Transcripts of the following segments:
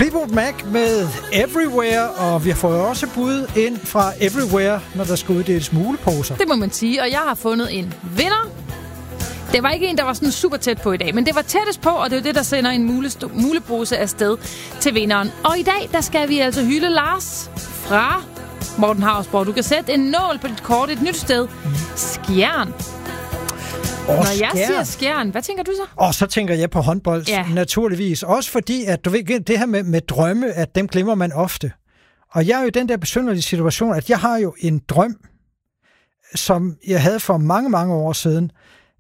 Fleetwood Mac med Everywhere, og vi får også bud ind fra Everywhere, når der skal uddeles muleposer. Det må man sige, og jeg har fundet en vinder. Det var ikke en, der var sådan super tæt på i dag, men det var tættest på, og det er jo det, der sender en mulepose afsted til vinderen. Og i dag, der skal vi altså hylde Lars fra Morten Hausborg. Du kan sætte en nål på dit kort et nyt sted. Skjern. Når jeg siger Skjern, hvad tænker du så? Og så tænker jeg på håndbold, naturligvis. Også fordi, at du ved, det her med drømme, at dem glemmer man ofte. Og jeg er jo i den der besynderlige situation, at jeg har jo en drøm, som jeg havde for mange, mange år siden,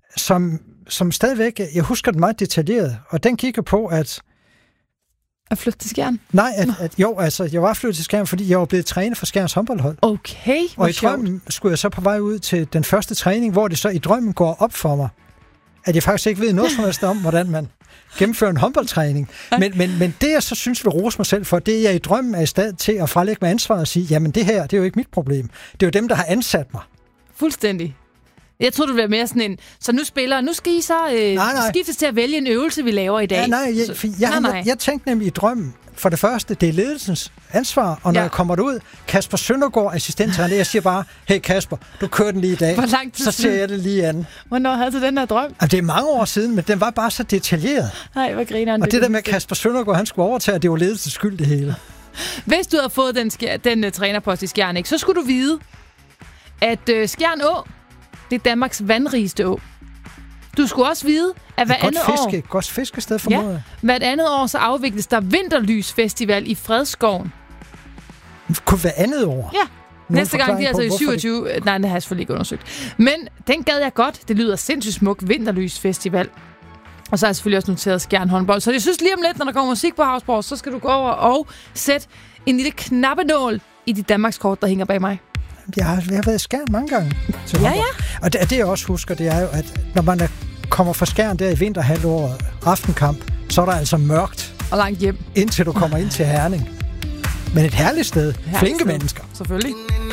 som stadigvæk, jeg husker den meget detaljeret, og den kigger på, at flytte til Skjern? Nej, jeg var flyttet til Skjern, fordi jeg var blevet træner for Skjerns håndboldhold. Okay, og i drømmen skulle jeg så på vej ud til den første træning, hvor det så i drømmen går op for mig, at jeg faktisk ikke ved noget som helst om, hvordan man gennemfører en håndboldtræning. Men det, jeg så synes vil rose mig selv for, det er, jeg i drømmen er i stand til at frelægge mig ansvaret og sige, jamen det her, det er jo ikke mit problem. Det er jo dem, der har ansat mig. Fuldstændig. Jeg tror du bliver mere sådan en, så nu skal I så skiftes til at vælge en øvelse, vi laver i dag. Jeg tænkte nemlig i drømmen, for det første, det er ledelsens ansvar, og når jeg kommer derud, Kasper Søndergaard, assistenttræner, jeg siger bare, hey Kasper, du kører den lige i dag, så ser jeg det lige an. Hvornår havde du den her drøm? Det er mange år siden, men den var bare så detaljeret. Nej, hvor grineren. Og det der med Kasper Søndergaard, han skulle overtage, det var ledelsens skyld det hele. Hvis du havde fået den trænerpost i Skjern, ikke, så skulle du vide, at Skjern Å, det er Danmarks vandrigeste å. Du skulle også vide, at godt fiskested for måde. Hvert andet år så afvikles der Vinterlysfestival i Fredskoven. Kun hver andet år? Ja. Næste gang, det er altså i 27... Nej, det har jeg selvfølgelig ikke undersøgt. Men den gad jeg godt. Det lyder sindssygt smukt. Vinterlysfestival. Og så har jeg selvfølgelig også noteret Skjern håndbold. Så jeg synes lige om lidt, når der kommer musik på Hausborg, så skal du gå over og sætte en lille knappenål i dit Danmarkskort, der hænger bag mig. Jeg har været i Skjern mange gange. Ja. Og det jeg også husker, det er jo, at når man kommer fra Skjern der i vinterhalvåret, aftenkamp, så er der altså mørkt. Og langt hjem. Indtil du kommer ind til Herning. Men et herligt sted. Flinke mennesker. Selvfølgelig.